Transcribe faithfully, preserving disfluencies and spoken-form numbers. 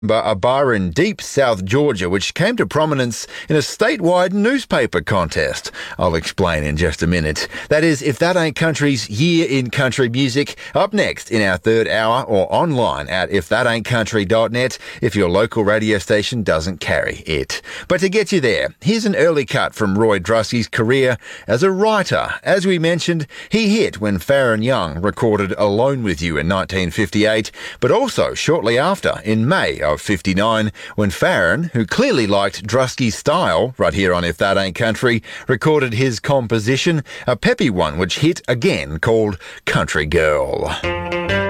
But a bar in deep South Georgia which came to prominence in a statewide newspaper contest. I'll explain in just a minute. That is, If That Ain't Country's Year in Country Music, up next in our third hour or online at if that ain't country dot net if your local radio station doesn't carry it. But to get you there, here's an early cut from Roy Drusky's career as a writer. As we mentioned, he hit when Farron Young recorded Alone With You in nineteen fifty-eight, but also shortly after, in May of fifty-nine, when Farron, who clearly liked Drusky's style, right here on If That Ain't Country, recorded his composition, a peppy one which hit again called Country Girl.